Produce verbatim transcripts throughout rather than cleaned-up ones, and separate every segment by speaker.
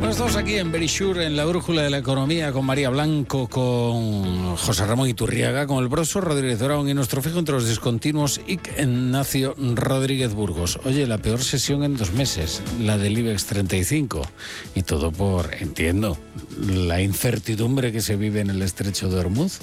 Speaker 1: Bueno, estamos aquí en Verisure, en la brújula de la economía, con María Blanco, con José Ramón Iturriaga, con el profesor Rodríguez Brown y nuestro fijo entre los discontinuos Ignacio Rodríguez Burgos. Oye, la peor sesión en dos meses, la del IBEX treinta y cinco. Y todo por, entiendo, la incertidumbre que se vive en el estrecho de Hormuz.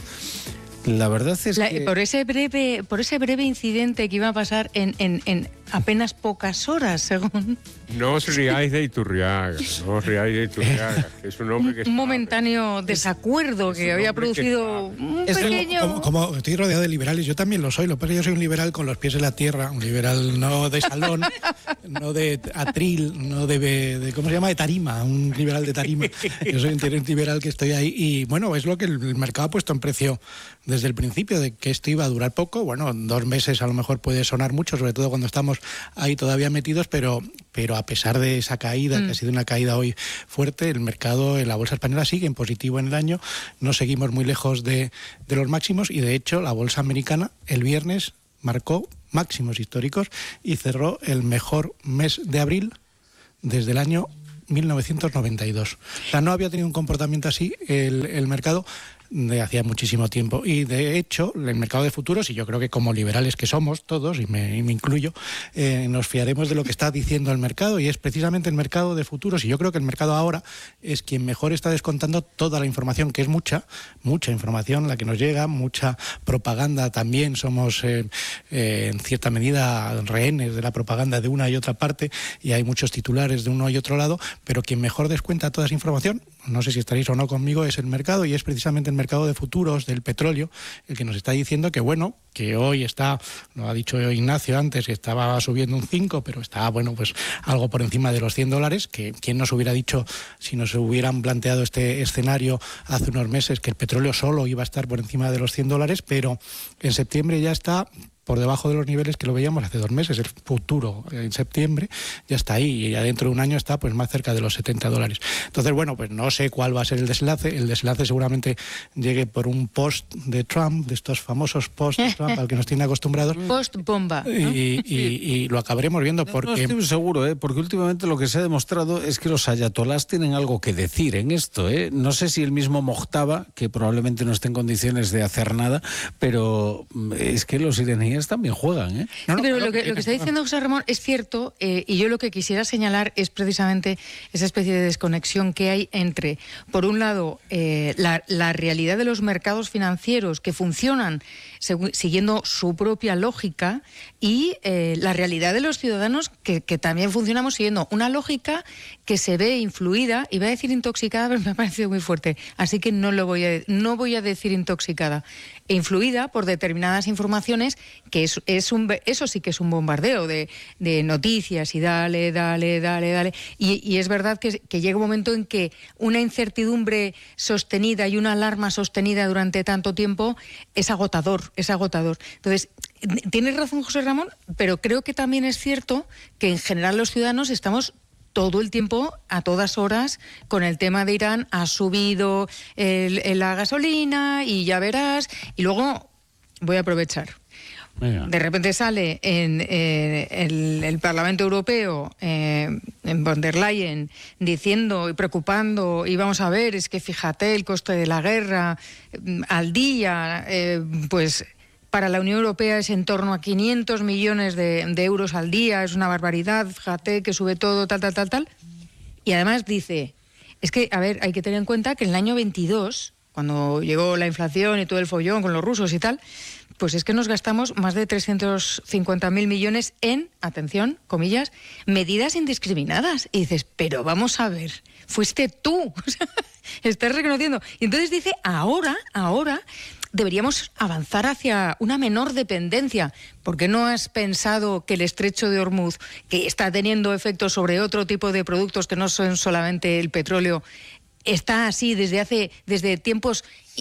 Speaker 1: La verdad es
Speaker 2: la,
Speaker 1: que...
Speaker 2: Por ese breve, por ese breve incidente que iba a pasar en, en, en apenas pocas horas, según...
Speaker 3: No os riáis de Iturriaga, no os riáis de Iturriaga, que es un hombre que...
Speaker 2: Un
Speaker 3: sabe.
Speaker 2: momentáneo desacuerdo
Speaker 3: es
Speaker 2: que había producido
Speaker 3: que
Speaker 2: un
Speaker 4: es
Speaker 2: pequeño...
Speaker 4: Como, como estoy rodeado de liberales, yo también lo soy, lo pero yo soy un liberal con los pies en la tierra, un liberal no de salón, no de atril, no de, de... ¿cómo se llama? De tarima, un liberal de tarima. Yo soy un liberal que estoy ahí y, bueno, es lo que el mercado ha puesto en precio desde el principio, de que esto iba a durar poco. Bueno, dos meses a lo mejor puede sonar mucho, sobre todo cuando estamos ahí todavía metidos, pero, pero a pesar de esa caída, mm. que ha sido una caída hoy fuerte, el mercado en la bolsa española sigue en positivo en el año, no seguimos muy lejos de, de los máximos y de hecho la bolsa americana el viernes marcó máximos históricos y cerró el mejor mes de abril desde el año mil novecientos noventa y dos. O sea, no había tenido un comportamiento así el, el mercado de hacía muchísimo tiempo. Y de hecho, el mercado de futuros, y yo creo que como liberales que somos todos, y me, y me incluyo, eh, nos fiaremos de lo que está diciendo el mercado, y es precisamente el mercado de futuros, y yo creo que el mercado ahora es quien mejor está descontando toda la información, que es mucha, mucha información la que nos llega, mucha propaganda también, somos eh, eh, en cierta medida rehenes de la propaganda de una y otra parte, y hay muchos titulares de uno y otro lado, pero quien mejor descuenta toda esa información, no sé si estaréis o no conmigo, es el mercado, y es precisamente el mercado de futuros del petróleo el que nos está diciendo que, bueno, que hoy está, lo ha dicho Ignacio antes, que estaba subiendo un cinco, pero está, bueno, pues algo por encima de los cien dólares, que quién nos hubiera dicho si nos hubieran planteado este escenario hace unos meses que el petróleo solo iba a estar por encima de los cien dólares, pero en septiembre ya está por debajo de los niveles que lo veíamos hace dos meses. El futuro en septiembre ya está ahí y ya dentro de un año está pues más cerca de los setenta dólares. Entonces, bueno, pues no sé cuál va a ser el desenlace. El desenlace seguramente llegue por un post de Trump, de estos famosos posts de Trump al que nos tiene acostumbrados.
Speaker 2: Post bomba, ¿no?
Speaker 4: Y, y, y lo acabaremos viendo porque...
Speaker 1: No, no estoy seguro, ¿eh? Porque últimamente lo que se ha demostrado es que los ayatolás tienen algo que decir en esto, ¿eh? No sé si el mismo Mojtaba, que probablemente no esté en condiciones de hacer nada, pero es que los iraníes también juegan, ¿eh?
Speaker 2: No, no, sí, pero lo que, lo que está diciendo José Ramón es cierto, eh, y yo lo que quisiera señalar es precisamente esa especie de desconexión que hay entre, por un lado, eh, la, la realidad de los mercados financieros que funcionan segu- siguiendo su propia lógica y eh, la realidad de los ciudadanos que, que también funcionamos siguiendo una lógica que se ve influida, iba a decir intoxicada, pero me ha parecido muy fuerte, así que no lo voy a, no voy a decir intoxicada, influida por determinadas informaciones que es, es un, eso sí que es un bombardeo de, de noticias y dale, dale, dale, dale. Y, y es verdad que, que llega un momento en que una incertidumbre sostenida y una alarma sostenida durante tanto tiempo es agotador, es agotador. Entonces, tienes razón, José Ramón, pero creo que también es cierto que en general los ciudadanos estamos todo el tiempo, a todas horas, con el tema de Irán, ha subido el, el, la gasolina y ya verás, y luego voy a aprovechar. Venga. De repente sale en eh, el, el Parlamento Europeo, eh, en von der Leyen, diciendo y preocupando, y vamos a ver, es que fíjate el coste de la guerra eh, al día, eh, pues... Para la Unión Europea es en torno a quinientos millones de, de euros al día, es una barbaridad, fíjate que sube todo, tal, tal, tal, tal. Y además dice, es que, a ver, hay que tener en cuenta que en el año veintidós, cuando llegó la inflación y todo el follón con los rusos y tal, pues es que nos gastamos más de trescientos cincuenta mil millones en, atención, comillas, medidas indiscriminadas. Y dices, pero vamos a ver, fuiste tú, o sea, estás reconociendo. Y entonces dice, ahora, ahora... deberíamos avanzar hacia una menor dependencia. ¿Por qué no has pensado que el estrecho de Hormuz, que está teniendo efectos sobre otro tipo de productos que no son solamente el petróleo, está así desde hace, desde tiempos,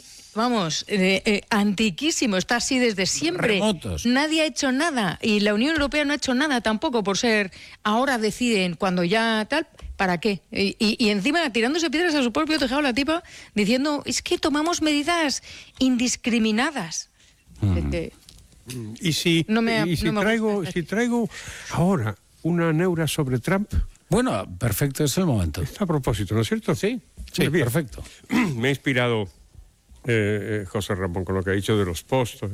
Speaker 2: vamos, eh, eh, antiquísimo, está así desde siempre?
Speaker 1: Remotos.
Speaker 2: Nadie ha hecho nada y la Unión Europea no ha hecho nada tampoco por ser, ahora deciden cuando ya tal... ¿Para qué? Y, y, y encima tirándose piedras a su propio tejado la tipa, diciendo, es que tomamos medidas indiscriminadas.
Speaker 3: Mm.
Speaker 2: Eh,
Speaker 3: y si, no me, y si, no traigo, si traigo ahora una neura sobre Trump,
Speaker 1: Bueno, perfecto, es el momento.
Speaker 3: A propósito, ¿no es cierto?
Speaker 1: Sí, sí,
Speaker 3: Bien.
Speaker 1: perfecto.
Speaker 3: Me ha inspirado eh, eh, José Ramón con lo que ha dicho de los postos.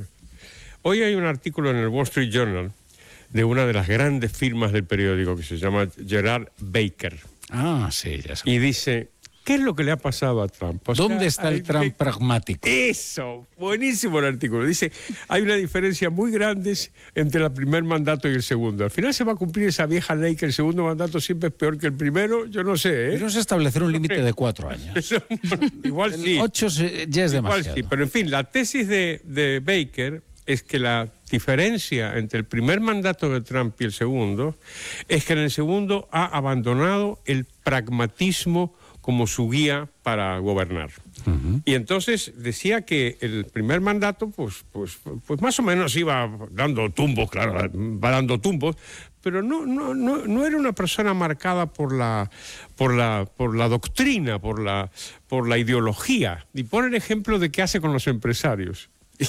Speaker 3: Hoy hay un artículo en el Wall Street Journal de una de las grandes firmas del periódico que se llama Gerard Baker.
Speaker 1: Ah, sí, ya sé.
Speaker 3: Y dice, ¿qué es lo que le ha pasado a Trump? O sea,
Speaker 1: ¿Dónde está el
Speaker 3: hay-
Speaker 1: Trump pragmático?
Speaker 3: Eso, buenísimo el artículo. Dice, hay una diferencia muy grande entre el primer mandato y el segundo. Al final se va a cumplir esa vieja ley que el segundo mandato siempre es peor que el primero. Yo no sé, ¿eh?
Speaker 1: Queremos establecer un límite de cuatro años.
Speaker 3: Eso, igual sí.
Speaker 1: Ocho se- ya es
Speaker 3: Igual
Speaker 1: demasiado.
Speaker 3: sí, pero en fin, la tesis de, de Baker es que la diferencia entre el primer mandato de Trump y el segundo es que en el segundo ha abandonado el pragmatismo como su guía para gobernar. Uh-huh. Y entonces decía que el primer mandato, pues, pues, pues más o menos iba dando tumbos, claro, va dando tumbos, pero no, no, no, no era una persona marcada por la, por la, por la doctrina, por la, por la ideología. Y pone el ejemplo de qué hace con los empresarios.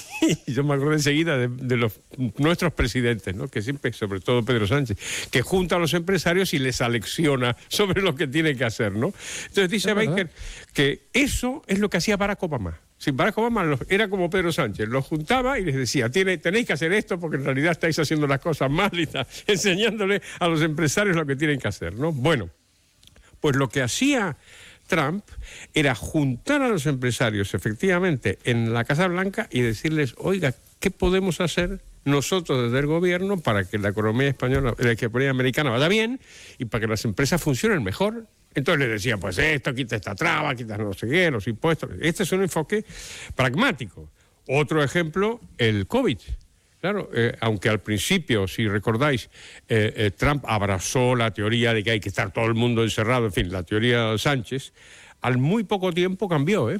Speaker 3: Y yo me acuerdo enseguida de, de los, nuestros presidentes, ¿no? Que siempre, sobre todo Pedro Sánchez, que junta a los empresarios y les alecciona sobre lo que tienen que hacer, ¿no? Entonces dice Baker que eso es lo que hacía Barack Obama. Si Barack Obama los, era como Pedro Sánchez, los juntaba y les decía, Tiene, tenéis que hacer esto porque en realidad estáis haciendo las cosas mal y está enseñándole a los empresarios lo que tienen que hacer, ¿no? Bueno, pues lo que hacía Trump era juntar a los empresarios efectivamente en la Casa Blanca y decirles, oiga, ¿qué podemos hacer nosotros desde el gobierno para que la economía española, la economía americana vaya bien y para que las empresas funcionen mejor? Entonces le decía, pues esto, quita esta traba, quita no sé qué, los impuestos. Este es un enfoque pragmático. Otro ejemplo, el COVID. Claro, eh, aunque al principio, si recordáis, eh, eh, Trump abrazó la teoría de que hay que estar todo el mundo encerrado, en fin, la teoría de Sánchez, al muy poco tiempo cambió, ¿eh?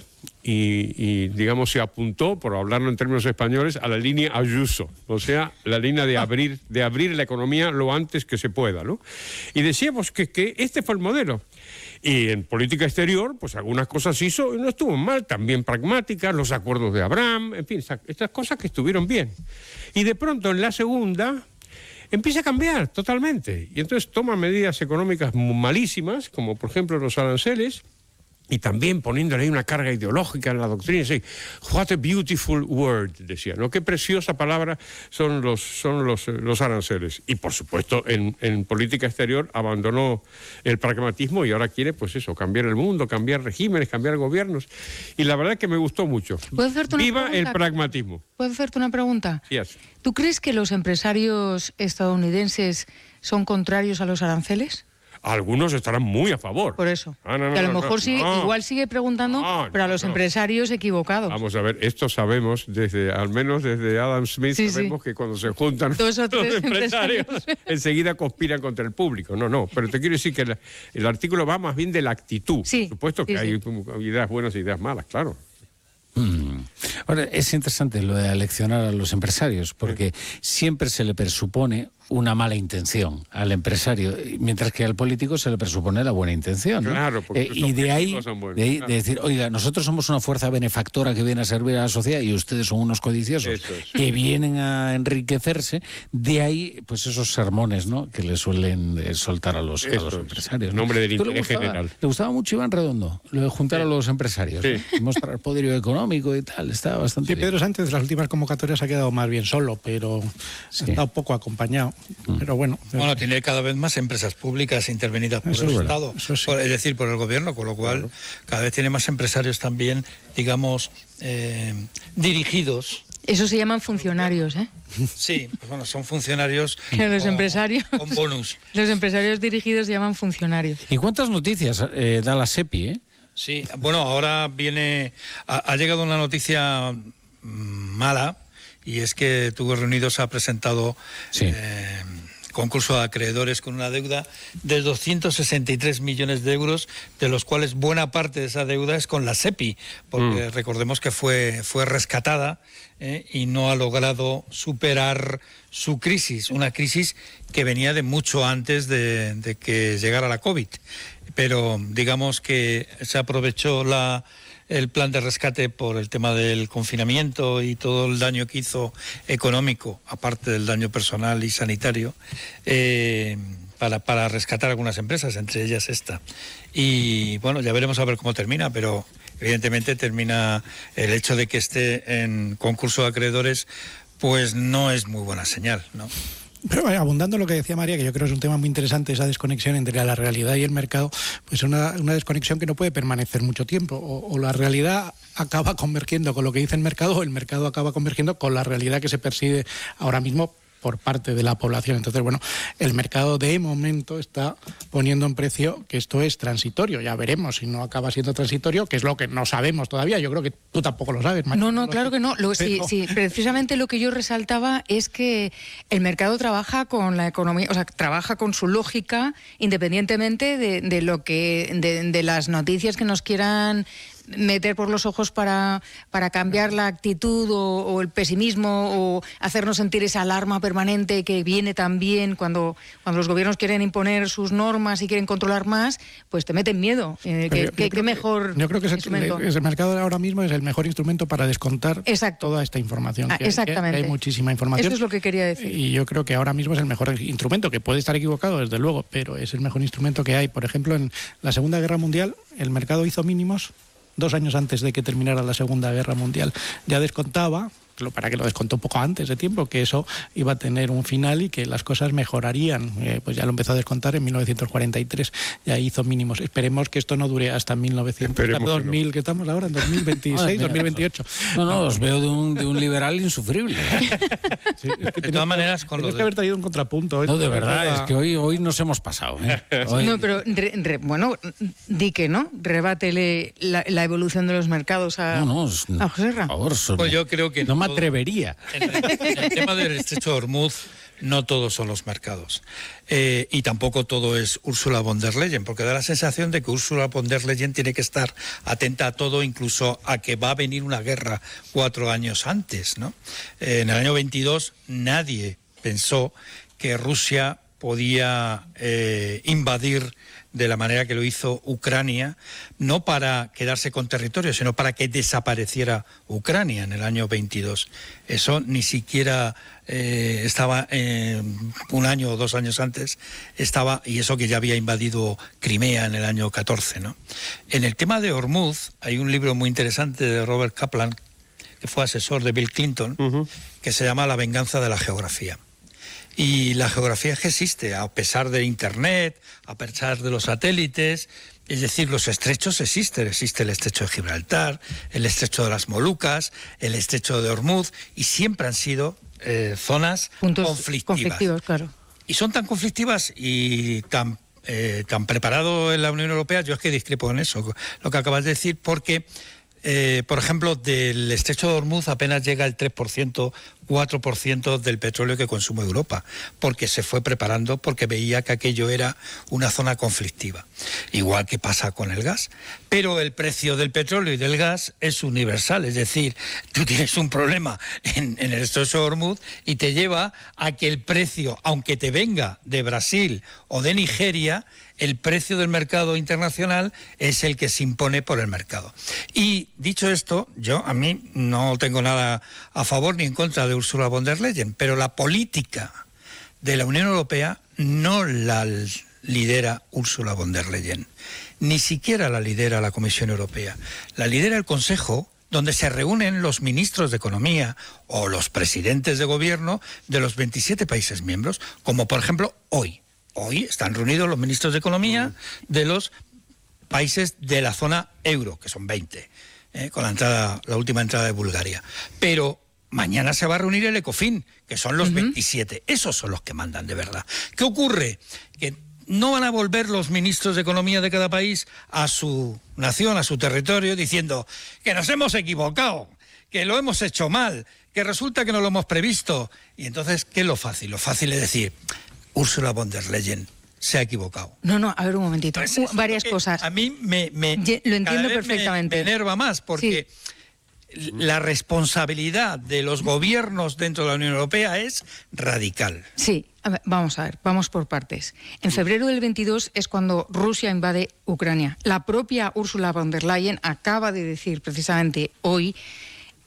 Speaker 3: Y, y, digamos, se apuntó, por hablarlo en términos españoles, a la línea Ayuso, o sea, la línea de abrir, de abrir la economía lo antes que se pueda, ¿no? Y decíamos que, que este fue el modelo. Y en política exterior, pues algunas cosas hizo y no estuvo mal, también pragmáticas, los acuerdos de Abraham, en fin, estas cosas que estuvieron bien. Y de pronto en la segunda empieza a cambiar totalmente. Y entonces toma medidas económicas malísimas, como por ejemplo los aranceles, y también poniéndole ahí una carga ideológica en la doctrina. Sí, what a beautiful word, decía, ¿no? Qué preciosa palabra son los, son los, los aranceles. Y por supuesto, en, en política exterior abandonó el pragmatismo y ahora quiere, pues eso, cambiar el mundo, cambiar regímenes, cambiar gobiernos. Y la verdad es que me gustó mucho.
Speaker 2: ¿Puedo hacerte una
Speaker 3: Viva
Speaker 2: pregunta?
Speaker 3: el pragmatismo.
Speaker 2: ¿Puedo hacerte una pregunta?
Speaker 3: Yes.
Speaker 2: ¿Tú crees que los empresarios estadounidenses son contrarios a los aranceles?
Speaker 3: Algunos estarán muy a favor.
Speaker 2: Por eso.
Speaker 3: Ah, no, no,
Speaker 2: que a lo
Speaker 3: no,
Speaker 2: mejor
Speaker 3: no,
Speaker 2: sigue,
Speaker 3: no.
Speaker 2: igual sigue preguntando,
Speaker 3: No,
Speaker 2: pero a los
Speaker 3: no.
Speaker 2: empresarios equivocados.
Speaker 3: Vamos a ver, esto sabemos, desde al menos desde Adam Smith,
Speaker 2: Sí,
Speaker 3: sabemos
Speaker 2: sí.
Speaker 3: que cuando se juntan
Speaker 2: Dos o
Speaker 3: los
Speaker 2: tres
Speaker 3: empresarios,
Speaker 2: empresarios.
Speaker 3: enseguida conspiran contra el público. No, no, pero te quiero decir que la- el artículo va más bien de la actitud.
Speaker 2: Sí,
Speaker 3: Por supuesto que
Speaker 2: sí,
Speaker 3: hay
Speaker 2: sí.
Speaker 3: ideas buenas y ideas malas, claro.
Speaker 1: Mm. Ahora, es interesante lo de aleccionar a los empresarios, porque siempre se le presupone una mala intención al empresario, mientras que al político se le presupone la buena intención, ¿no?
Speaker 3: Claro, porque los
Speaker 1: y de ahí,
Speaker 3: objetivos son buenos,
Speaker 1: de ahí
Speaker 3: claro.
Speaker 1: de decir, oiga, nosotros somos una fuerza benefactora que viene a servir a la sociedad y ustedes son unos codiciosos
Speaker 3: Eso es.
Speaker 1: que vienen a enriquecerse, de ahí pues esos sermones, ¿no?, que le suelen eh, soltar a los, a
Speaker 3: Eso
Speaker 1: los
Speaker 3: es.
Speaker 1: empresarios.
Speaker 3: En
Speaker 1: ¿no?
Speaker 3: nombre del
Speaker 1: ¿Tú le
Speaker 3: interés
Speaker 1: gustaba?
Speaker 3: general.
Speaker 1: Le gustaba mucho Iván Redondo, lo de juntar
Speaker 3: Sí.
Speaker 1: a los empresarios,
Speaker 3: Sí.
Speaker 1: ¿no? Y mostrar poderío económico y tal, estaba bastante
Speaker 4: Sí,
Speaker 1: bien.
Speaker 4: Pedro Sánchez, las últimas convocatorias ha quedado más bien solo, pero
Speaker 1: Sí.
Speaker 4: ha estado poco acompañado. Pero bueno,
Speaker 5: Bueno, tiene cada vez más empresas públicas intervenidas por
Speaker 4: Eso
Speaker 5: el
Speaker 4: es verdad,
Speaker 5: Estado,
Speaker 4: eso sí.
Speaker 5: por- es decir, por el gobierno, con lo cual cada vez tiene más empresarios también, digamos, eh, dirigidos.
Speaker 2: Eso se llaman funcionarios, ¿eh?
Speaker 5: Sí, pues bueno, son funcionarios
Speaker 2: Que los
Speaker 5: con-
Speaker 2: empresarios-
Speaker 5: con bonus.
Speaker 2: Los empresarios dirigidos se llaman funcionarios.
Speaker 1: ¿Y cuántas noticias eh, da la SEPI, eh?
Speaker 5: Sí, bueno, ahora viene, ha, ha llegado una noticia mm, mala, y es que Tubos Reunidos ha presentado
Speaker 1: Sí.
Speaker 5: eh, concurso de acreedores con una deuda de doscientos sesenta y tres millones de euros, de los cuales buena parte de esa deuda es con la SEPI, porque
Speaker 3: Mm.
Speaker 5: recordemos que fue, fue rescatada eh, y no ha logrado superar su crisis, una crisis que venía de mucho antes de, de que llegara la COVID. Pero digamos que se aprovechó la, el plan de rescate por el tema del confinamiento y todo el daño que hizo económico, aparte del daño personal y sanitario, eh, para, para rescatar algunas empresas, entre ellas esta. Y bueno, ya veremos a ver cómo termina, pero evidentemente termina el hecho de que esté en concurso de acreedores, pues no es muy buena señal, ¿no?
Speaker 4: Pero bueno, abundando en lo que decía María, que yo creo que es un tema muy interesante, esa desconexión entre la realidad y el mercado, pues una, una desconexión que no puede permanecer mucho tiempo. O, o la realidad acaba convergiendo con lo que dice el mercado, o el mercado acaba convergiendo con la realidad que se persigue ahora mismo por parte de la población. Entonces, bueno, el mercado de momento está poniendo en precio que esto es transitorio. Ya veremos si no acaba siendo transitorio, que es lo que no sabemos todavía. Yo creo que tú tampoco lo sabes, María.
Speaker 2: No, no, claro que no. Lo, sí, sí, precisamente lo que yo resaltaba es que el mercado trabaja con la economía, o sea, trabaja con su lógica, independientemente de, de lo que, de, de las noticias que nos quieran meter por los ojos para, para cambiar la actitud o, o el pesimismo o hacernos sentir esa alarma permanente que viene también cuando, cuando los gobiernos quieren imponer sus normas y quieren controlar más, pues te meten miedo. Eh, que, que, que mejor
Speaker 4: Yo creo que es el, el mercado ahora mismo es el mejor instrumento para descontar
Speaker 2: Exacto.
Speaker 4: toda esta información.
Speaker 2: Ah,
Speaker 4: que,
Speaker 2: exactamente.
Speaker 4: Que hay muchísima información.
Speaker 2: Eso es lo que quería decir.
Speaker 4: Y yo creo que ahora mismo es el mejor instrumento, que puede estar equivocado desde luego, pero es el mejor instrumento que hay. Por ejemplo, en la Segunda Guerra Mundial el mercado hizo mínimos dos años antes de que terminara la Segunda Guerra Mundial. Ya descontaba, para que lo descontó un poco antes de tiempo, que eso iba a tener un final y que las cosas mejorarían. Eh, pues ya lo empezó a descontar en mil novecientos cuarenta y tres, ya hizo mínimos. Esperemos que esto no dure hasta mil novecientos, hasta dos mil, que, no. que estamos ahora, en dos mil veintiséis, dos mil veintiocho.
Speaker 1: No, no, os veo de un, de un liberal insufrible.
Speaker 5: Sí, es que de todas maneras, con
Speaker 4: tienes
Speaker 5: lo
Speaker 4: que haber traído un contrapunto.
Speaker 1: No, de verdad, es que hoy, hoy nos hemos pasado. ¿eh? Hoy...
Speaker 2: No, pero re, re, bueno, di que no, rebátele la, la evolución de los mercados a,
Speaker 1: no, no,
Speaker 2: a José Ra.
Speaker 1: Por favor, son...
Speaker 5: Pues yo creo que
Speaker 1: no me atrevería.
Speaker 5: En el, en el tema del estrecho de Hormuz, no todos son los mercados. Eh, y tampoco todo es Ursula von der Leyen, porque da la sensación de que Ursula von der Leyen tiene que estar atenta a todo, incluso a que va a venir una guerra cuatro años antes, ¿no? Eh, en el año veintidós nadie pensó que Rusia podía eh, invadir de la manera que lo hizo Ucrania, no para quedarse con territorio, sino para que desapareciera Ucrania en el año veintidós. Eso ni siquiera eh, estaba eh, un año o dos años antes, estaba, y eso que ya había invadido Crimea en el año catorce, ¿no? En el tema de Hormuz hay un libro muy interesante de Robert Kaplan, que fue asesor de Bill Clinton, uh-huh. que se llama La venganza de la geografía. Y la geografía que existe, a pesar de Internet, a pesar de los satélites, es decir, los estrechos existen. Existe el estrecho de Gibraltar, el estrecho de las Molucas, el estrecho de Hormuz, y siempre han sido eh, zonas
Speaker 2: Puntos
Speaker 5: conflictivas.
Speaker 2: conflictivos, claro.
Speaker 5: Y son tan conflictivas y tan, eh, tan preparado en la Unión Europea, yo es que discrepo en eso, lo que acabas de decir, porque... Eh, por ejemplo, del estrecho de Hormuz apenas llega el tres por ciento, cuatro por ciento del petróleo que consume Europa, porque se fue preparando, porque veía que aquello era una zona conflictiva. Igual que pasa con el gas. Pero el precio del petróleo y del gas es universal, es decir, tú tienes un problema en, en el estrecho de Hormuz y te lleva a que el precio, aunque te venga de Brasil o de Nigeria, el precio del mercado internacional es el que se impone por el mercado. Y dicho esto, yo a mí no tengo nada a favor ni en contra de Ursula von der Leyen, pero la política de la Unión Europea no la lidera Ursula von der Leyen, ni siquiera la lidera la Comisión Europea, la lidera el Consejo, donde se reúnen los ministros de Economía o los presidentes de gobierno de los veintisiete países miembros, como por ejemplo hoy. Hoy están reunidos los ministros de Economía de los países de la zona euro, que son veinte, eh, con la entrada, la última entrada de Bulgaria. Pero mañana se va a reunir el ECOFIN, que son los uh-huh. veintisiete. Esos son los que mandan de verdad. ¿Qué ocurre? Que no van a volver los ministros de Economía de cada país a su nación, a su territorio, diciendo que nos hemos equivocado, que lo hemos hecho mal, que resulta que no lo hemos previsto. Y entonces, ¿qué es lo fácil? Lo fácil es decir... Ursula von der Leyen se ha equivocado.
Speaker 2: No, no, a ver un momentito.
Speaker 5: Pues
Speaker 2: uh, varias cosas.
Speaker 5: A mí me, me
Speaker 2: lo entiendo perfectamente.
Speaker 5: Me, me enerva más porque sí. la responsabilidad de los gobiernos dentro de la Unión Europea es radical.
Speaker 2: Sí, a ver, vamos a ver, vamos por partes. En febrero del veintidós es cuando Rusia invade Ucrania. La propia Ursula von der Leyen acaba de decir precisamente hoy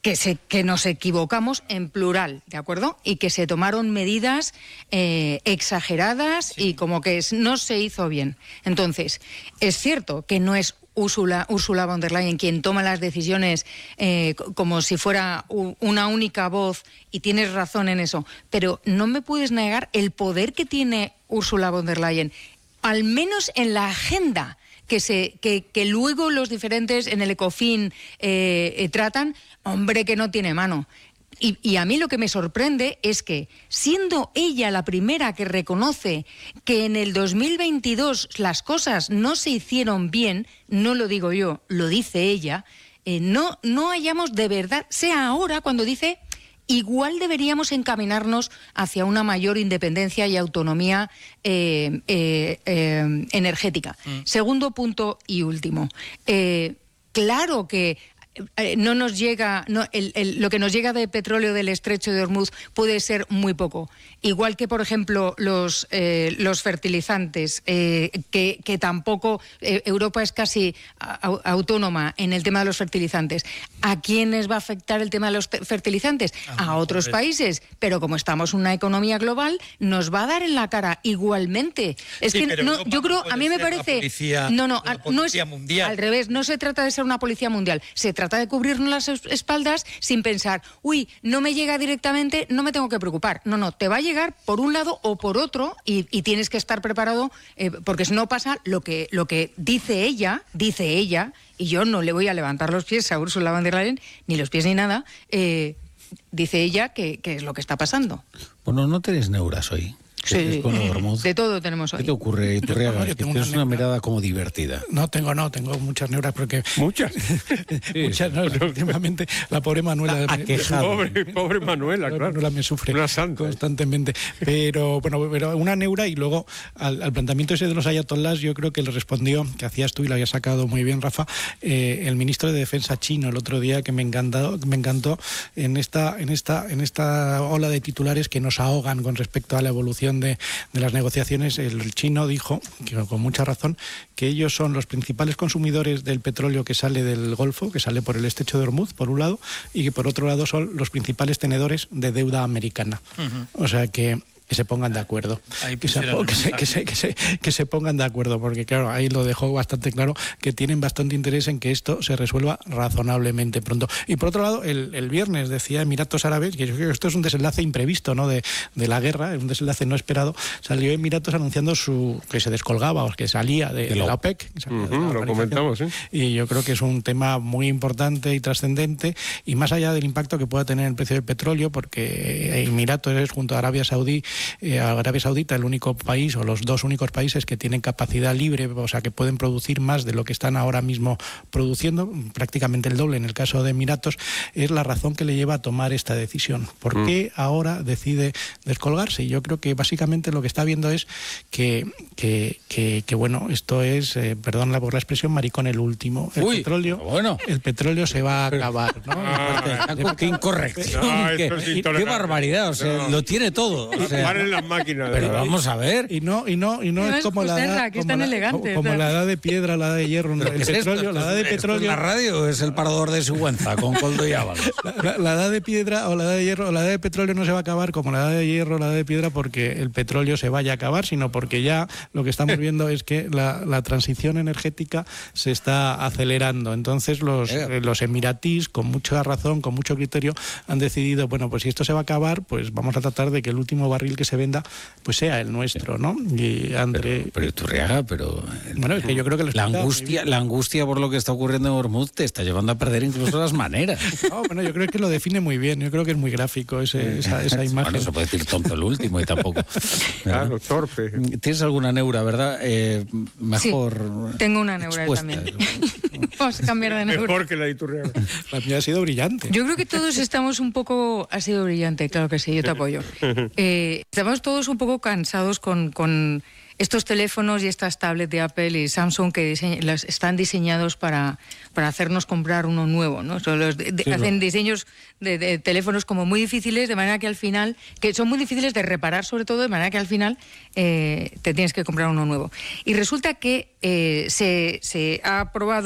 Speaker 2: que, se, que nos equivocamos en plural, ¿de acuerdo? Y que se tomaron medidas eh, exageradas sí. y como que es, no se hizo bien. Entonces, es cierto que no es Ursula, Ursula von der Leyen quien toma las decisiones eh, como si fuera u, una única voz, y tienes razón en eso, pero no me puedes negar el poder que tiene Ursula von der Leyen, al menos en la agenda que se que, que luego los diferentes en el Ecofin eh, eh, tratan. Hombre, que no tiene mano. Y, y a mí lo que me sorprende es que, siendo ella la primera que reconoce que en el dos mil veintidós las cosas no se hicieron bien, no lo digo yo, lo dice ella, eh, no, no hayamos de verdad, sea ahora cuando dice, igual deberíamos encaminarnos hacia una mayor independencia y autonomía eh, eh, eh, energética. Mm. Segundo punto y último. Eh, claro que Eh, no nos llega, no, el, el, lo que nos llega de petróleo del estrecho de Hormuz puede ser muy poco. Igual que, por ejemplo, los, eh, los fertilizantes, eh, que, que tampoco eh, Europa es casi a, autónoma en el tema de los fertilizantes. ¿A quiénes va a afectar el tema de los fertilizantes? Ah, a otros países. Pero como estamos en una economía global, nos va a dar en la cara igualmente. Es
Speaker 5: sí,
Speaker 2: que no, yo creo, a mí me parece...
Speaker 5: Policía,
Speaker 2: no, no, no es
Speaker 5: mundial.
Speaker 2: Al revés, no se trata de ser una policía mundial, se trata de cubrirnos las espaldas sin pensar, uy, no me llega directamente, no me tengo que preocupar. No, no, te va a llegar por un lado o por otro y, y tienes que estar preparado eh, porque si no pasa lo que, lo que dice ella, dice ella, y yo no le voy a levantar los pies a Ursula von der Leyen, ni los pies ni nada, eh, dice ella que, que es lo que está pasando.
Speaker 1: Bueno, no tenéis neuras hoy.
Speaker 2: Sí, de todo tenemos hoy.
Speaker 1: ¿Qué te ocurre, Iturriaga? Que tienes una mirada como divertida.
Speaker 4: No, tengo no, tengo muchas neuras porque...
Speaker 3: ¿Muchas?
Speaker 4: sí, muchas, no, últimamente la pobre Manuela...
Speaker 1: Ha quejado.
Speaker 3: Pobre, pobre Manuela, claro.
Speaker 4: Manuela me sufre
Speaker 3: una santa.
Speaker 4: constantemente. Pero, bueno, pero una neura, y luego al, al planteamiento ese de los ayatolás, yo creo que le respondió, que hacías tú y lo habías sacado muy bien, Rafa, eh, el ministro de Defensa chino el otro día, que me encantó, me encantó en esta, en esta, en esta ola de titulares que nos ahogan con respecto a la evolución De, de las negociaciones. El chino dijo, que con mucha razón, que ellos son los principales consumidores del petróleo que sale del Golfo, que sale por el estrecho de Hormuz, por un lado, y que por otro lado son los principales tenedores de deuda americana. Uh-huh. O sea que que se pongan de acuerdo, que se, que, se, que, se, que, se, que se pongan de acuerdo, porque claro, ahí lo dejó bastante claro, que tienen bastante interés en que esto se resuelva razonablemente pronto. Y por otro lado, el, el viernes decía Emiratos Árabes, que yo creo que esto es un desenlace imprevisto, ¿no?, de, de la guerra, es un desenlace no esperado, salió Emiratos anunciando su que se descolgaba o que salía de, de la OPEC.
Speaker 3: Uh-huh, de la lo comentamos, ¿eh?
Speaker 4: Y yo creo que es un tema muy importante y trascendente, y más allá del impacto que pueda tener el precio del petróleo, porque Emiratos es, junto a Arabia Saudí, Eh, Arabia Saudita, el único país o los dos únicos países que tienen capacidad libre, o sea, que pueden producir más de lo que están ahora mismo produciendo, prácticamente el doble en el caso de Emiratos, es la razón que le lleva a tomar esta decisión. ¿Por mm. qué ahora decide descolgarse? Y yo creo que básicamente lo que está viendo es que, que, que, que bueno, esto es, eh, perdón por la expresión, maricón el último. El
Speaker 1: Uy,
Speaker 4: petróleo,
Speaker 1: bueno.
Speaker 4: el petróleo se va a acabar, ¿no?
Speaker 1: Ah, qué incorrección,
Speaker 3: no,
Speaker 1: qué,
Speaker 3: es
Speaker 1: qué barbaridad, o sea, no. Lo tiene todo. O sea,
Speaker 3: paren las máquinas.
Speaker 1: Pero vamos a ver.
Speaker 4: Y no, y no, y no, no es como la edad,
Speaker 2: que
Speaker 4: como,
Speaker 2: tan
Speaker 4: la,
Speaker 2: elegante,
Speaker 4: como la edad de piedra, la edad de hierro, el
Speaker 1: es
Speaker 4: petróleo,
Speaker 1: esto?
Speaker 4: la edad de
Speaker 1: ¿Esto
Speaker 4: petróleo.
Speaker 1: ¿Es la radio es el parador de Sigüenza con Coldo y Ábalos?
Speaker 4: La, la, la edad de piedra o la edad de hierro o la edad de petróleo no se va a acabar como la edad de hierro o la edad de piedra porque el petróleo se vaya a acabar, sino porque ya lo que estamos viendo es que la, la transición energética se está acelerando. Entonces los, eh, los emiratís, con mucha razón, con mucho criterio, han decidido, bueno, pues si esto se va a acabar, pues vamos a tratar de que el último barril que se venda pues sea el nuestro, ¿no? Y André...
Speaker 1: Pero, pero Iturriaga, pero...
Speaker 4: Bueno, es que yo creo que...
Speaker 1: La angustia, la angustia por lo que está ocurriendo en Hormuz te está llevando a perder incluso las maneras.
Speaker 4: No, bueno, yo creo que lo define muy bien, yo creo que es muy gráfico ese, esa, esa imagen.
Speaker 1: Bueno, se puede decir tonto el último y tampoco.
Speaker 3: Claro, torpe.
Speaker 1: Tienes alguna neura, ¿verdad? Eh, mejor...
Speaker 2: Sí, tengo una neura expuesta. También. Vamos a cambiar de neura.
Speaker 3: Mejor que la de Iturriaga.
Speaker 4: La mía ha sido brillante.
Speaker 2: Yo creo que todos estamos un poco... Ha sido brillante, claro que sí, yo te apoyo. Eh, estamos todos un poco cansados con, con estos teléfonos y estas tablets de Apple y Samsung que diseñ, las, están diseñados para, para hacernos comprar uno nuevo, ¿no? So, los de, de, sí, hacen no. diseños de, de teléfonos como muy difíciles, de manera que al final, que son muy difíciles de reparar sobre todo, de manera que al final eh, te tienes que comprar uno nuevo. Y resulta que eh, se, se ha aprobado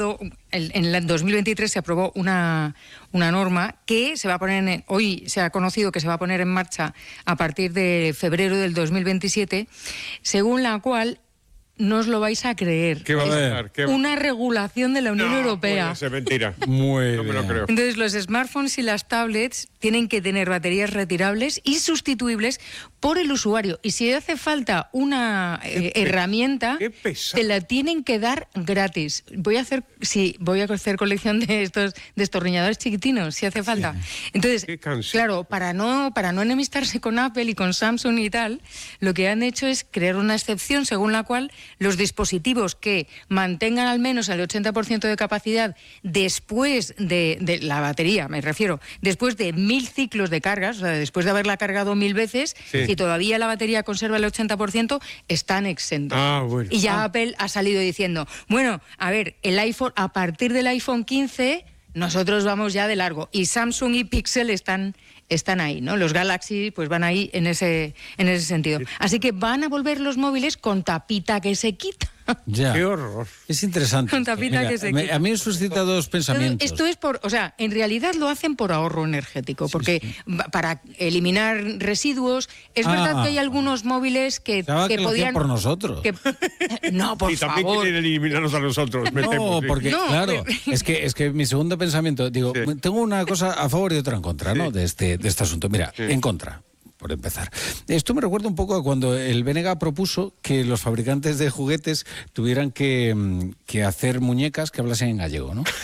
Speaker 2: el, en el dos mil veintitrés se aprobó una, una norma que se va a poner en, hoy se ha conocido que se va a poner en marcha a partir de febrero del dos mil veintisiete, según la cual no os lo vais a creer.
Speaker 3: ¿Qué va a pasar? ¿Qué va?
Speaker 2: Una regulación de la Unión
Speaker 3: No,
Speaker 2: Europea.
Speaker 3: Puede ser mentira.
Speaker 1: Muy
Speaker 3: No me lo
Speaker 1: bien.
Speaker 3: creo.
Speaker 2: Entonces, los smartphones y las tablets tienen que tener baterías retirables y sustituibles por el usuario. Y si hace falta una eh,
Speaker 3: Qué pe-
Speaker 2: herramienta,
Speaker 3: qué pesado.
Speaker 2: te la tienen que dar gratis. Voy a hacer, sí, voy a hacer colección de estos destornilladores chiquitinos, si hace falta. Entonces,
Speaker 3: Qué cansino.
Speaker 2: claro, para no, para no enemistarse con Apple y con Samsung y tal, lo que han hecho es crear una excepción según la cual los dispositivos que mantengan al menos el ochenta por ciento de capacidad después de, de la batería, me refiero, después de mil ciclos de cargas, o sea, después de haberla cargado mil veces,
Speaker 3: Sí.
Speaker 2: y todavía la batería conserva el ochenta por ciento, están exentos.
Speaker 3: Ah, bueno.
Speaker 2: Y ya Apple ha salido diciendo, bueno, a ver, el iPhone, a partir del iPhone quince, nosotros vamos ya de largo. Y Samsung y Pixel están, están ahí, ¿no? Los Galaxy pues van ahí en ese, en ese sentido. Así que van a volver los móviles con tapita que se quita.
Speaker 1: Ya.
Speaker 3: Qué horror.
Speaker 1: Es interesante.
Speaker 2: Con
Speaker 1: esto.
Speaker 2: tapita
Speaker 1: Mira,
Speaker 2: que se
Speaker 1: me-
Speaker 2: quita.
Speaker 1: a mí me suscita dos pensamientos.
Speaker 2: Esto es por, o sea, en realidad lo hacen por ahorro energético, porque va- para eliminar residuos, es
Speaker 1: Ah.
Speaker 2: verdad que hay algunos móviles que,
Speaker 1: Pensaba
Speaker 2: que
Speaker 1: que lo hacían
Speaker 2: podían
Speaker 1: por nosotros.
Speaker 2: que- no, por
Speaker 3: y también
Speaker 2: favor.
Speaker 3: quieren eliminarnos a nosotros, me
Speaker 1: No,
Speaker 3: temo, sí.
Speaker 1: porque
Speaker 2: No,
Speaker 1: claro,
Speaker 2: pero-
Speaker 1: es que es que mi segundo pensamiento, digo,
Speaker 3: Sí.
Speaker 1: tengo una cosa a favor y otra en contra, ¿no?
Speaker 3: Sí.
Speaker 1: De este de este asunto. Mira,
Speaker 3: Sí.
Speaker 1: en contra, por empezar. Esto me recuerda un poco a cuando el B N G propuso que los fabricantes de juguetes tuvieran que, mm, que hacer muñecas que hablasen en gallego, ¿no?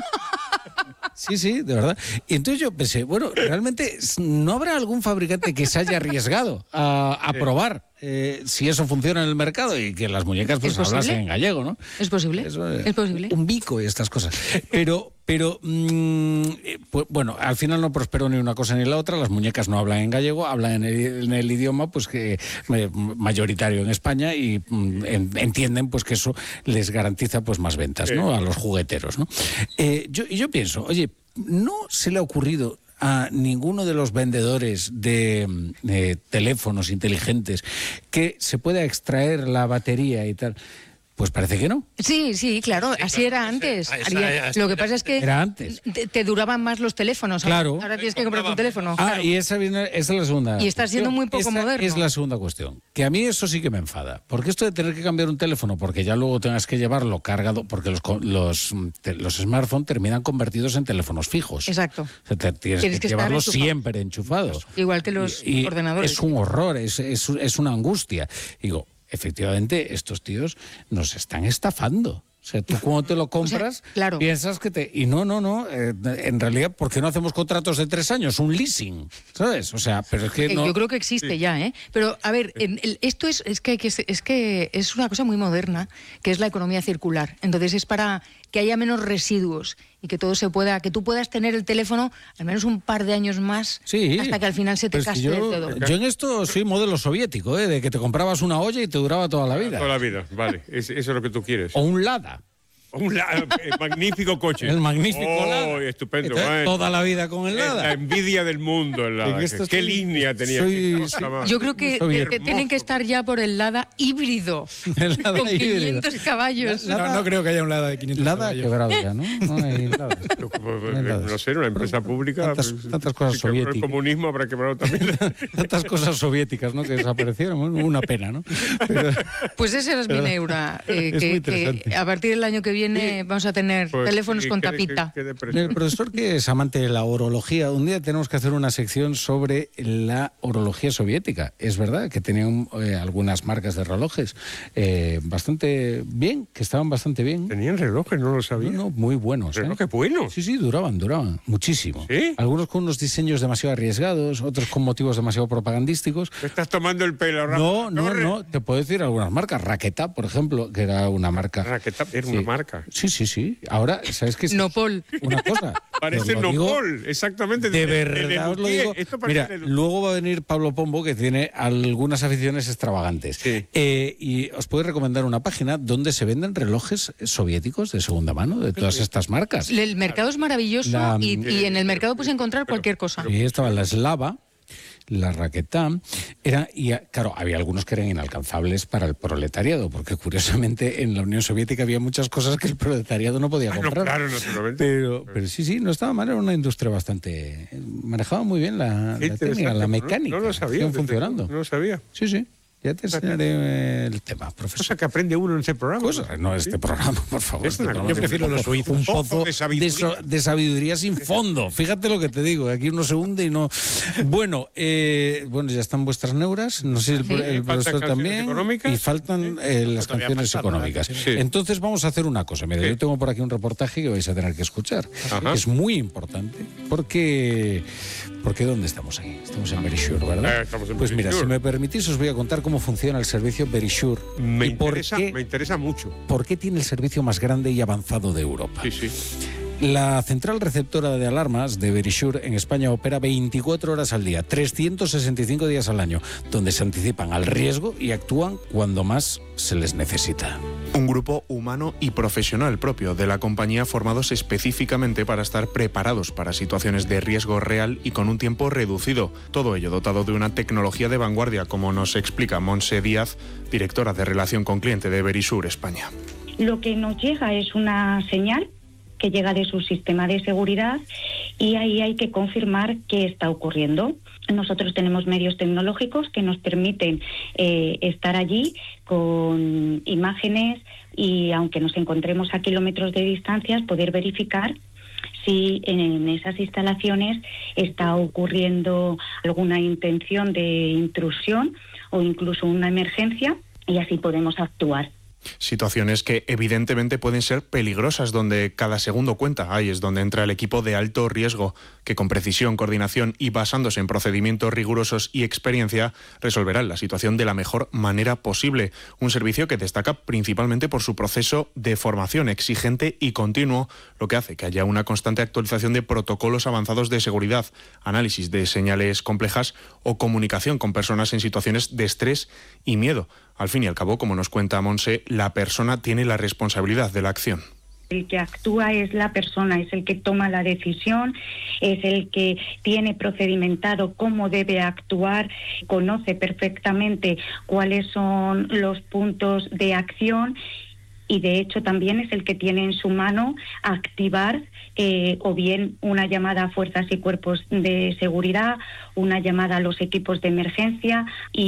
Speaker 1: Sí, sí, de verdad. Y entonces yo pensé, bueno, realmente no habrá algún fabricante que se haya arriesgado a, a probar eh, si eso funciona en el mercado y que las muñecas pues
Speaker 2: ¿Es posible?
Speaker 1: hablasen en gallego, ¿no?
Speaker 2: ¿Es posible?
Speaker 1: Eso, eh,
Speaker 2: ¿Es posible?
Speaker 1: Un bico y estas cosas. Pero, pero mm, eh, pues, bueno, al final no prosperó ni una cosa ni la otra. Las muñecas no hablan en gallego, hablan en el, en el idioma pues que eh, mayoritario en España y mm, en- entienden pues que eso les garantiza pues más ventas, ¿no? A los jugueteros, ¿no? Eh, yo, y yo pienso, oye, ¿no se le ha ocurrido a ninguno de los vendedores de, de teléfonos inteligentes que se pueda extraer la batería y tal? Pues parece que no.
Speaker 2: Sí, sí, claro, así era antes.
Speaker 5: Ah, esa-
Speaker 2: Haría-
Speaker 5: esa-
Speaker 2: Lo que pasa es que
Speaker 1: Era antes.
Speaker 2: te, te duraban más los teléfonos. Ahora-
Speaker 1: Claro.
Speaker 2: Ahora tienes que comprar un teléfono.
Speaker 1: Ah,
Speaker 2: claro.
Speaker 1: y esa, viene, esa es la segunda.
Speaker 2: Y está siendo muy poco
Speaker 1: Esa
Speaker 2: moderno.
Speaker 1: Es la segunda cuestión. Que a mí eso sí que me enfada. Porque esto de tener que cambiar un teléfono, porque ya luego tengas que llevarlo cargado, porque los, co- los, te- los smartphones terminan convertidos en teléfonos fijos.
Speaker 2: Exacto.
Speaker 1: O sea, te- tienes,
Speaker 2: Tienes
Speaker 1: que,
Speaker 2: que estar
Speaker 1: llevarlos
Speaker 2: enchufado.
Speaker 1: siempre enchufados.
Speaker 2: Igual que los
Speaker 1: Y- y
Speaker 2: ordenadores.
Speaker 1: Es un horror, es, es, es una angustia. Digo, efectivamente, estos tíos nos están estafando. O sea, tú cuando te lo compras,
Speaker 2: claro.
Speaker 1: piensas que te... Y no, no, no. eh, en realidad, ¿por qué no hacemos contratos de tres años? Un leasing, ¿sabes? O sea, pero es que
Speaker 2: Eh,
Speaker 1: no...
Speaker 2: Yo creo que existe ya, ¿eh? Pero, a ver, en el- esto es, es, que, hay que se- es que es una cosa muy moderna, que es la economía circular. Entonces es para que haya menos residuos y que todo se pueda, que tú puedas tener el teléfono al menos un par de años más
Speaker 1: Sí,
Speaker 2: hasta que al final se te
Speaker 1: pero es que
Speaker 2: castre
Speaker 1: yo,
Speaker 2: todo.
Speaker 1: yo en esto soy modelo soviético, ¿eh? De que te comprabas una olla y te duraba toda la vida.
Speaker 3: Toda la vida, vale. Es- eso es lo que tú quieres.
Speaker 1: O un Lada.
Speaker 3: Un la- eh, magnífico coche.
Speaker 1: El magnífico
Speaker 3: oh,
Speaker 1: Lada.
Speaker 3: Estupendo.
Speaker 1: Entonces,
Speaker 3: bueno.
Speaker 1: toda la vida con el
Speaker 3: Eh, La
Speaker 1: Lada.
Speaker 3: envidia del mundo, el Lada.
Speaker 1: En esto
Speaker 3: Qué
Speaker 1: soy-
Speaker 3: línea tenía.
Speaker 1: soy-
Speaker 3: qué cosa más.
Speaker 2: Yo creo que,
Speaker 1: Soy
Speaker 2: que- que
Speaker 3: hermoso.
Speaker 2: tienen que estar ya por el Lada híbrido,
Speaker 1: El Lada
Speaker 2: con
Speaker 1: híbrido.
Speaker 2: quinientos caballos.
Speaker 1: La-
Speaker 4: No, no creo que haya un Lada de quinientos
Speaker 1: Lada
Speaker 4: caballos.
Speaker 1: quebrado ya, ¿no? No hay Lada.
Speaker 3: No sé, una empresa pública.
Speaker 1: Tantas-
Speaker 3: pues,
Speaker 1: tantas cosas
Speaker 3: si quebró el
Speaker 1: soviéticas.
Speaker 3: comunismo habrá quebrado también.
Speaker 1: Tantas cosas soviéticas, ¿no? Que desaparecieron. Bueno, una pena, ¿no? Pero-
Speaker 2: Pues ese es mi neura, eh,
Speaker 1: Es muy
Speaker 2: que,
Speaker 1: interesante.
Speaker 2: que a partir del año que viene vamos a tener
Speaker 3: Pues,
Speaker 2: teléfonos
Speaker 3: sí,
Speaker 2: con
Speaker 3: qué-
Speaker 2: tapita.
Speaker 3: qué- qué depresión.
Speaker 1: El profesor que es amante de la orología, un día tenemos que hacer una sección sobre la orología soviética. Es verdad que tenían eh, algunas marcas de relojes eh, bastante bien, que estaban bastante bien.
Speaker 3: Tenían relojes, no lo sabía.
Speaker 1: No, no, muy buenos. ¿eh?
Speaker 3: Relojes buenos.
Speaker 1: Sí, sí, duraban, duraban muchísimo.
Speaker 3: ¿Sí?
Speaker 1: Algunos con unos diseños demasiado arriesgados, otros con motivos demasiado propagandísticos.
Speaker 3: Te estás tomando el pelo, Rafa.
Speaker 1: No, no,
Speaker 3: Corre.
Speaker 1: no, te puedo decir algunas marcas. Raqueta, por ejemplo, que era una marca.
Speaker 3: Raqueta, era
Speaker 1: Sí.
Speaker 3: una marca.
Speaker 1: Sí, sí, sí. Ahora, ¿sabes qué?
Speaker 2: Nopol.
Speaker 1: Una cosa.
Speaker 3: Parece
Speaker 1: os lo digo
Speaker 3: Nopol, exactamente.
Speaker 1: De
Speaker 3: El- el
Speaker 1: verdad os lo
Speaker 3: Luthier,
Speaker 1: digo.
Speaker 3: esto parece
Speaker 1: Mira,
Speaker 3: el Luthier.
Speaker 1: luego va a venir Pablo Pombo, que tiene algunas aficiones extravagantes.
Speaker 3: Sí.
Speaker 1: Eh, y os puedo recomendar una página donde se venden relojes soviéticos de segunda mano, de todas estas marcas.
Speaker 2: El mercado es maravilloso
Speaker 1: La-
Speaker 2: y, y en el mercado puedes encontrar cualquier cosa.
Speaker 1: Y estaba la Slava. la raqueta, era, y claro, había algunos que eran inalcanzables para el proletariado, porque curiosamente en la Unión Soviética había muchas cosas que el proletariado no podía comprar.
Speaker 3: Ah, no, claro, naturalmente.
Speaker 1: Pero, pero sí, sí, no estaba mal, era una industria bastante... Manejaba muy bien la, la técnica, la mecánica.
Speaker 3: No, no lo sabía.
Speaker 1: Funcionando.
Speaker 3: No lo sabía.
Speaker 1: Sí, sí. Ya te enseñaré el tema, profesor.
Speaker 3: Cosa que aprende uno en este programa.
Speaker 1: Cosa, no, este ¿sí? programa, por favor.
Speaker 3: Es
Speaker 1: este
Speaker 3: una,
Speaker 1: programa
Speaker 3: yo prefiero
Speaker 1: un
Speaker 3: los suizos.
Speaker 1: Un pozo de sabiduría. De, so, de sabiduría sin fondo. Fíjate lo que te digo, aquí uno se hunde y no... Bueno, eh, bueno, ya están vuestras neuras, no sé si el, el profesor también. Económicas. Y faltan eh, las canciones pasar, económicas. Sí. Entonces vamos a hacer una cosa. Mira, sí. yo tengo por aquí un reportaje que vais a tener que escuchar. Ajá. Es muy importante porque... Porque ¿dónde estamos aquí? Estamos en Verisure, ¿verdad?
Speaker 3: Eh, estamos en
Speaker 1: pues
Speaker 3: Verisure.
Speaker 1: Mira, si me permitís os voy a contar cómo funciona el servicio Verisure.
Speaker 3: Me,
Speaker 1: y
Speaker 3: interesa,
Speaker 1: por qué,
Speaker 3: me interesa mucho.
Speaker 1: ¿Por qué tiene el servicio más grande y avanzado de Europa?
Speaker 3: Sí, sí.
Speaker 1: La central receptora de alarmas de Verisure en España opera veinticuatro horas al día, trescientos sesenta y cinco días al año, donde se anticipan al riesgo y actúan cuando más se les necesita.
Speaker 6: Un grupo humano y profesional propio de la compañía formados específicamente para estar preparados para situaciones de riesgo real y con un tiempo reducido. Todo ello dotado de una tecnología de vanguardia, como nos explica Montse Díaz, directora de Relación con Cliente de Verisure España.
Speaker 7: Lo que nos llega es una señal que llega de su sistema de seguridad y ahí hay que confirmar qué está ocurriendo. Nosotros tenemos medios tecnológicos que nos permiten eh, estar allí con imágenes y, aunque nos encontremos a kilómetros de distancias, poder verificar si en esas instalaciones está ocurriendo alguna intención de intrusión o incluso una emergencia, y así podemos actuar.
Speaker 6: Situaciones que evidentemente pueden ser peligrosas, donde cada segundo cuenta. Ahí es donde entra el equipo de alto riesgo, que con precisión, coordinación y basándose en procedimientos rigurosos y experiencia, resolverán la situación de la mejor manera posible. Un servicio que destaca principalmente por su proceso de formación exigente y continuo, lo que hace que haya una constante actualización de protocolos avanzados de seguridad, análisis de señales complejas o comunicación con personas en situaciones de estrés y miedo. Al fin y al cabo, como nos cuenta Montse, la persona tiene la responsabilidad de la acción.
Speaker 7: El que actúa es la persona, es el que toma la decisión, es el que tiene procedimentado cómo debe actuar, conoce perfectamente cuáles son los puntos de acción y de hecho también es el que tiene en su mano activar eh, o bien una llamada a fuerzas y cuerpos de seguridad, una llamada a los equipos de emergencia,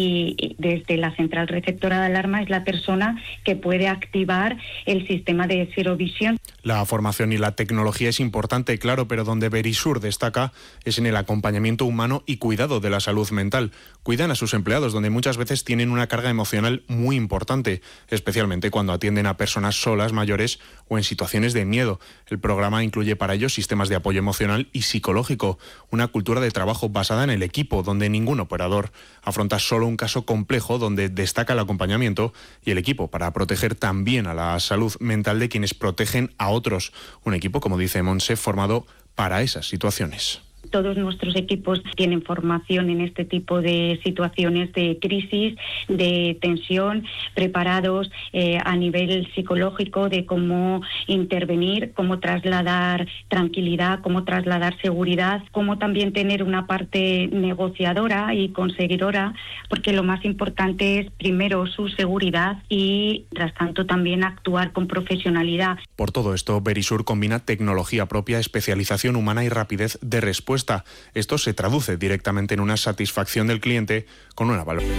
Speaker 7: y desde la central receptora de alarma es la persona que puede activar el sistema de Zero Vision.
Speaker 6: La formación y la tecnología es importante, claro, pero donde Verisure destaca es en el acompañamiento humano y cuidado de la salud mental. Cuidan a sus empleados, donde muchas veces tienen una carga emocional muy importante, especialmente cuando atienden a personas solas, mayores o en situaciones de miedo. El programa incluye para ellos sistemas de apoyo emocional y psicológico, una cultura de trabajo basada en el equipo, donde ningún operador afronta solo un caso complejo, donde destaca el acompañamiento y el equipo para proteger también a la salud mental de quienes protegen a otros. Un equipo, como dice Montse, formado para esas situaciones.
Speaker 7: Todos nuestros equipos tienen formación en este tipo de situaciones de crisis, de tensión, preparados eh, a nivel psicológico de cómo intervenir, cómo trasladar tranquilidad, cómo trasladar seguridad, cómo también tener una parte negociadora y conseguidora, porque lo más importante es primero su seguridad y, tras tanto, también actuar con profesionalidad.
Speaker 6: Por todo esto, Verisure combina tecnología propia, especialización humana y rapidez de respuesta. Esto se traduce directamente en una satisfacción del cliente con una valoración.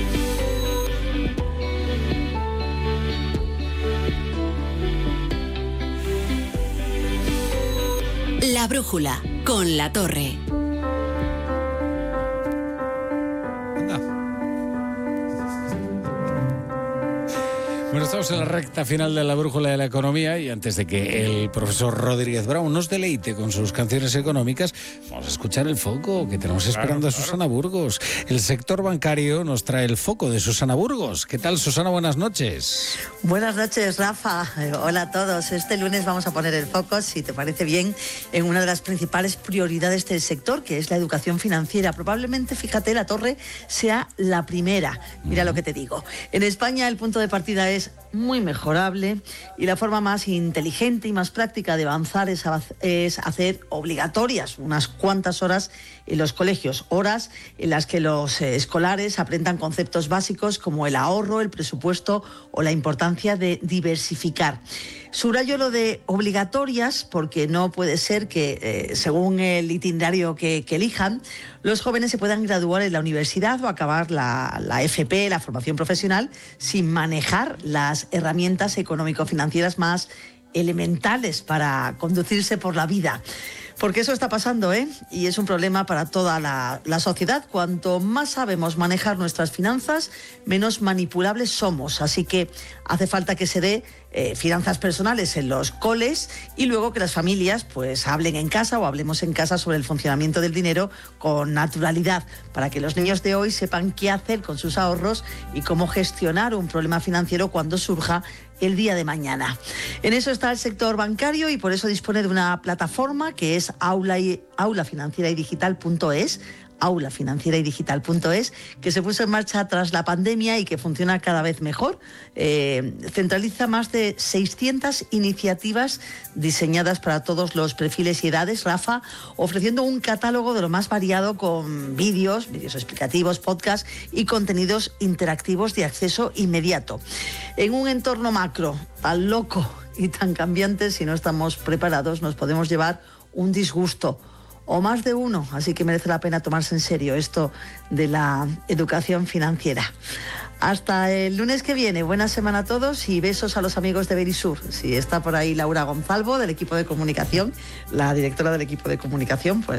Speaker 8: La brújula con La Torre.
Speaker 1: Bueno, estamos en la recta final de la brújula de la economía y antes de que el profesor Rodríguez Brown nos deleite con sus canciones económicas, vamos a escuchar el foco que tenemos esperando claro, a Susana claro. Burgos. El sector bancario nos trae el foco de Susana Burgos. ¿Qué tal, Susana? Buenas noches.
Speaker 9: Buenas noches, Rafa. Hola a todos. Este lunes vamos a poner el foco, si te parece bien, en una de las principales prioridades del sector, que es la educación financiera. Probablemente, fíjate, La Torre sea la primera. Mira uh-huh. lo que te digo. En España el punto de partida es muy mejorable y la forma más inteligente y más práctica de avanzar es, es hacer obligatorias unas cuantas horas en los colegios, horas en las que los eh, escolares aprendan conceptos básicos como el ahorro, el presupuesto o la importancia de diversificar. Subrayo lo de obligatorias porque no puede ser que, eh, según el itinerario que, que elijan, los jóvenes se puedan graduar en la universidad o acabar la, la F P, la formación profesional, sin manejar las herramientas económico-financieras más elementales para conducirse por la vida. Porque eso está pasando, ¿eh? Y es un problema para toda la, la sociedad. Cuanto más sabemos manejar nuestras finanzas, menos manipulables somos. Así que hace falta que se dé eh, finanzas personales en los coles y luego que las familias pues hablen en casa o hablemos en casa sobre el funcionamiento del dinero con naturalidad, para que los niños de hoy sepan qué hacer con sus ahorros y cómo gestionar un problema financiero cuando surja el día de mañana. En eso está el sector bancario y por eso dispone de una plataforma que es aula, y, aula financiera y digital punto es, aula financiera y digital punto es, que se puso en marcha tras la pandemia y que funciona cada vez mejor. Eh, centraliza más de seiscientas iniciativas diseñadas para todos los perfiles y edades, Rafa, ofreciendo un catálogo de lo más variado con vídeos, vídeos explicativos, podcasts y contenidos interactivos de acceso inmediato. En un entorno macro tan loco y tan cambiante, si no estamos preparados, nos podemos llevar un disgusto o más de uno, así que merece la pena tomarse en serio esto de la educación financiera. Hasta el lunes que viene, buena semana a todos y besos a los amigos de Verisur. Si está por ahí Laura Gonzalvo del equipo de comunicación, la directora del equipo de comunicación, pues